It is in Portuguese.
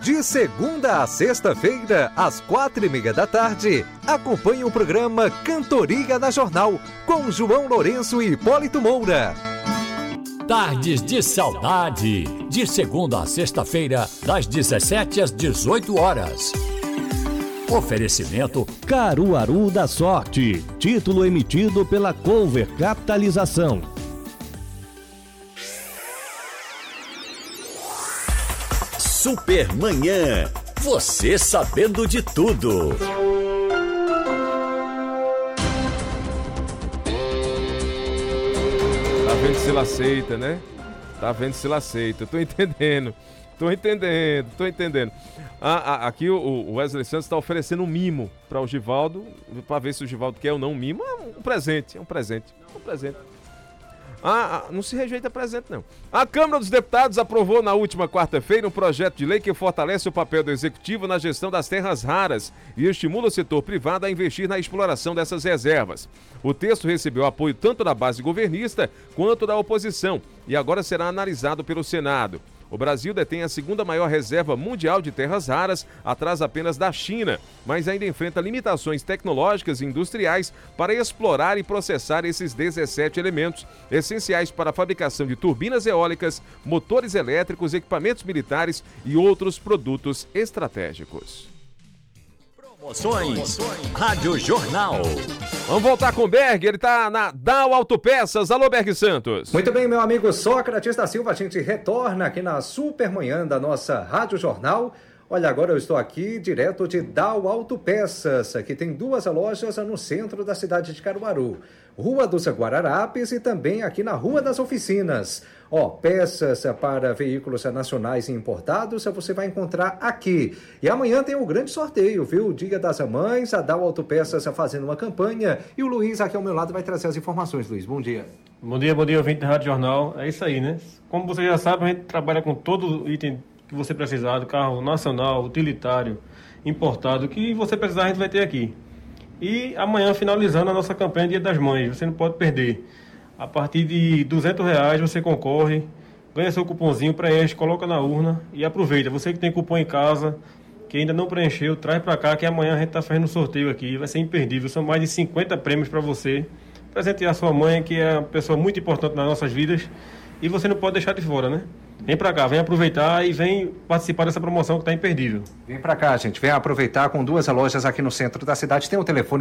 De segunda a sexta-feira, às 4:30 da tarde, acompanhe o programa Cantoria na Jornal, com João Lourenço e Hipólito Moura. Tardes de Saudade, de segunda a sexta-feira, das 17 às 18 horas. Oferecimento Caruaru da Sorte, título emitido pela Cover Capitalização. Supermanhã, você sabendo de tudo. Tá vendo se ele aceita, né? Tá vendo se ele aceita. Tô entendendo. Aqui o Wesley Santos está oferecendo um mimo para o Givaldo, para ver se o Givaldo quer ou não um mimo. É um presente. Não se rejeita presente, não. A Câmara dos Deputados aprovou na última quarta-feira um projeto de lei que fortalece o papel do Executivo na gestão das terras raras e estimula o setor privado a investir na exploração dessas reservas. O texto recebeu apoio tanto da base governista quanto da oposição e agora será analisado pelo Senado. O Brasil detém a segunda maior reserva mundial de terras raras, atrás apenas da China, mas ainda enfrenta limitações tecnológicas e industriais para explorar e processar esses 17 elementos, essenciais para a fabricação de turbinas eólicas, motores elétricos, equipamentos militares e outros produtos estratégicos. Promoções Rádio Jornal. Vamos voltar com o Berg, ele tá na Dow Autopeças. Alô, Berg Santos. Muito bem, meu amigo Sócrates da Silva, a gente retorna aqui na Supermanhã da nossa Rádio Jornal. Olha, agora eu estou aqui direto de Dow Autopeças, que tem duas lojas no centro da cidade de Caruaru. Rua dos Guararapes e também aqui na Rua das Oficinas. Peças para veículos nacionais e importados você vai encontrar aqui. E amanhã tem um grande sorteio, viu? Dia das Mães, a Dow Autopeças fazendo uma campanha. E o Luiz aqui ao meu lado vai trazer as informações. Luiz, bom dia. Bom dia, ouvinte da Rádio Jornal. É isso aí, né? Como você já sabe, a gente trabalha com todo item que você precisar, do carro nacional, utilitário, importado, que você precisar a gente vai ter aqui. E amanhã, finalizando a nossa campanha Dia das Mães, você não pode perder. A partir de R$200 você concorre, ganha seu cupomzinho, preenche, coloca na urna e aproveita. Você que tem cupom em casa, que ainda não preencheu, traz para cá que amanhã a gente está fazendo um sorteio aqui, vai ser imperdível. São mais de 50 prêmios para você presentear a sua mãe, que é uma pessoa muito importante nas nossas vidas, e você não pode deixar de fora, né? Vem pra cá, vem aproveitar e vem participar dessa promoção que tá imperdível. Vem pra cá, gente, vem aproveitar com duas lojas aqui no centro da cidade. Tem um telefone